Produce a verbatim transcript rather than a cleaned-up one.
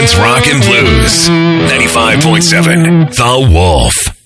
Rock and Blues. ninety-five point seven The Wolf.